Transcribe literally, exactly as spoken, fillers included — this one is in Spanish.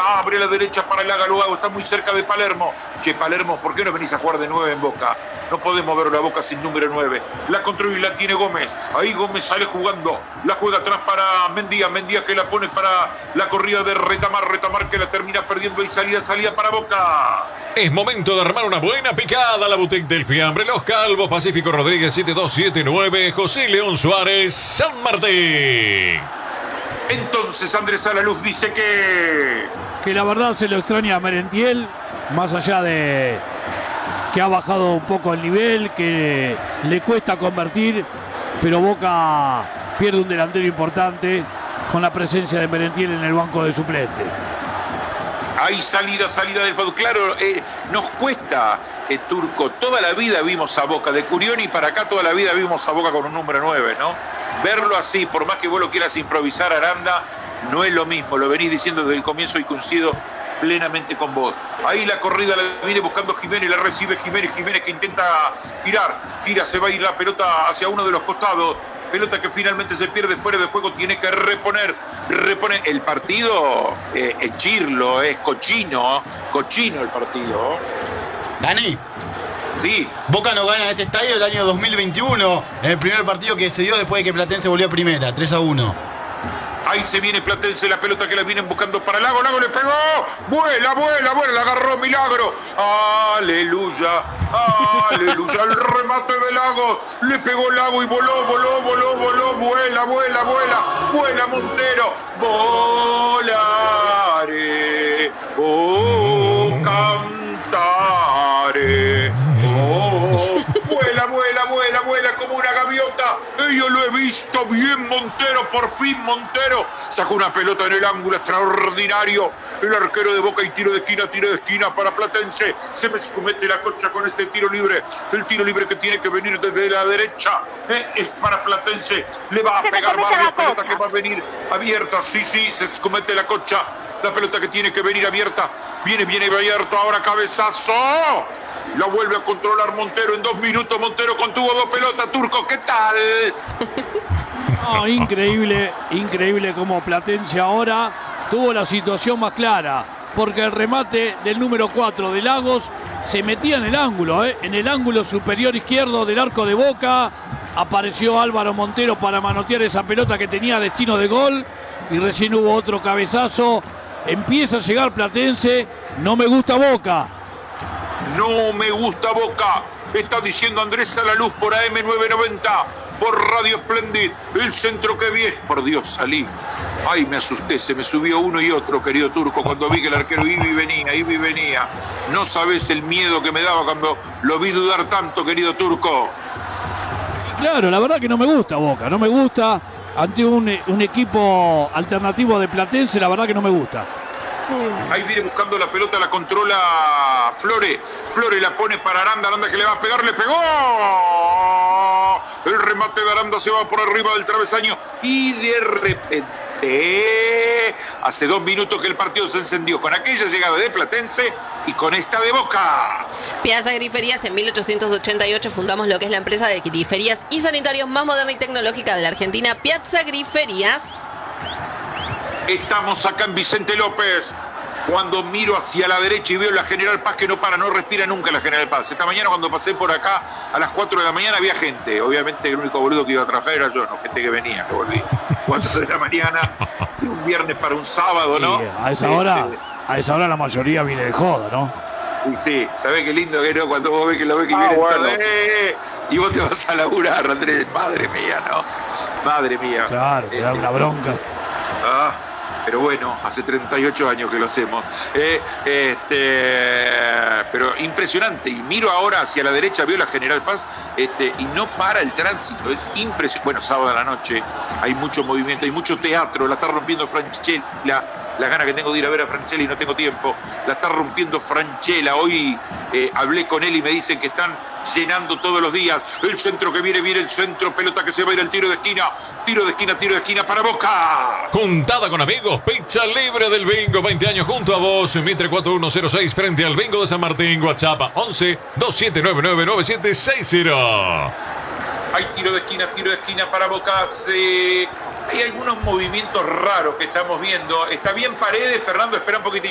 La abre a la derecha para el Agaluago. Está muy cerca de Palermo. Che, Palermo, ¿por qué no venís a jugar de nueve en Boca? No podemos ver la Boca sin número nueve. La controla y la tiene Gómez. Ahí Gómez sale jugando. La juega atrás para Mendía. Mendía que la pone para la corrida de Retamar. Retamar que la termina perdiendo y salida, salida para Boca. Es momento de armar una buena picada. La boutique del fiambre. Los Calvos. Pacífico Rodríguez siete dos siete nueve. José León Suárez. San Martín. Entonces Andrés Alaluz dice que... Que la verdad se lo extraña a Merentiel. Más allá de... que ha bajado un poco el nivel, que le cuesta convertir, pero Boca pierde un delantero importante con la presencia de Merentiel en el banco de suplente. Hay salida, salida del fútbol. Claro, eh, nos cuesta, eh, Turco. Toda la vida vimos a Boca. De Curioni para acá toda la vida vimos a Boca con un número nueve, ¿no? Verlo así, por más que vos lo quieras improvisar, Aranda, no es lo mismo. Lo venís diciendo desde el comienzo y coincido plenamente con vos. Ahí la corrida la viene buscando Jiménez, la recibe Jiménez, Jiménez que intenta girar, gira, se va a ir la pelota hacia uno de los costados, pelota que finalmente se pierde fuera de juego, tiene que reponer, repone el partido, eh, es chirlo, es cochino, cochino el partido. Dani. Sí. Boca no gana en este estadio el año dos mil veintiuno, en el primer partido que se dio después de que Platense volvió a primera, tres a uno. Ahí se viene Platense, la pelota que la vienen buscando para Lago. Lago le pegó. Vuela, vuela, vuela. La agarró Milagro. Aleluya. Aleluya. El remate de Lago. Le pegó Lago y voló, voló, voló, voló. Vuela, vuela, vuela. Vuela Montero. Volare. Oh, cantare. Oh, vuela, vuela, vuela, vuela como una gaviota. Y yo lo he visto bien, Montero, por fin Montero. Sacó una pelota en el ángulo extraordinario. El arquero de Boca y tiro de esquina, tiro de esquina para Platense. Se me comete la concha con este tiro libre. El tiro libre que tiene que venir desde la derecha. Eh, es para Platense. Le va a pegar Barrio. La pelota que va a venir abierta. Sí, sí, se comete la concha. La pelota que tiene que venir abierta. Viene, viene abierto. Ahora cabezazo. La vuelve a controlar Montero en dos minutos. Montero contuvo dos pelotas. Turco, ¿qué tal? No, increíble, increíble como Platense ahora tuvo la situación más clara. Porque el remate del número cuatro de Lagos se metía en el ángulo, ¿eh? En el ángulo superior izquierdo del arco de Boca. Apareció Álvaro Montero para manotear esa pelota que tenía destino de gol. Y recién hubo otro cabezazo. Empieza a llegar Platense. No me gusta Boca. No me gusta Boca. Está diciendo Andrés Alaluz por A M novecientos noventa. Por Radio Splendid. El centro que viene. Por Dios, salí. Ay, me asusté. Se me subió uno y otro, querido Turco, cuando vi que el arquero iba y venía, iba y venía. No sabés el miedo que me daba cuando lo vi dudar tanto, querido Turco. Y claro, la verdad que no me gusta Boca. No me gusta. Ante un, un equipo alternativo de Platense, la verdad que no me gusta. Ahí viene buscando la pelota, la controla Flore. Flore la pone para Aranda. Aranda que le va a pegar, le pegó. El remate de Aranda se va por arriba del travesaño. Y de repente, hace dos minutos que el partido se encendió con aquella llegada de Platense y con esta de Boca. Piazza Griferías, en mil ochocientos ochenta y ocho fundamos lo que es la empresa de griferías y sanitarios más moderna y tecnológica de la Argentina, Piazza Griferías. Estamos acá en Vicente López. Cuando miro hacia la derecha y veo la General Paz que no para, no respira nunca la General Paz. Esta mañana cuando pasé por acá a las cuatro de la mañana había gente. Obviamente el único boludo que iba a trabajar era yo, no, gente que venía, que volví. cuatro de la mañana, de un viernes para un sábado, ¿no? Sí, a esa hora, a esa hora la mayoría viene de joda, ¿no? Sí, sí, ¿sabés qué lindo que era cuando vos ves que lo ves que Ah, viene bueno. todo? ¡Eh! Y vos te vas a laburar, Andrés. Madre mía, ¿no? Madre mía. Claro, te da Este, una bronca. Ah, pero bueno, hace treinta y ocho años que lo hacemos. Eh, este, pero impresionante. Y miro ahora hacia la derecha, veo la General Paz, este, y no para el tránsito. Es impresionante. Bueno, sábado a la noche hay mucho movimiento, hay mucho teatro. La está rompiendo Franchella. Las ganas que tengo de ir a ver a Franchella y no tengo tiempo. La está rompiendo Franchella. Hoy eh, hablé con él y me dicen que están llenando todos los días. El centro que viene, viene el centro. Pelota que se va a ir al tiro de esquina. Tiro de esquina, tiro de esquina para Boca. Juntada con amigos, pizza libre del Bingo, veinte años junto a vos, Mitre cuatro uno cero seis frente al Bingo de San Martín, WhatsApp once dos siete nueve nueve nueve siete seis cero. Hay tiro de esquina, tiro de esquina para Boca. Se... Hay algunos movimientos raros que estamos viendo. Está bien Paredes, Fernando, espera un poquitito.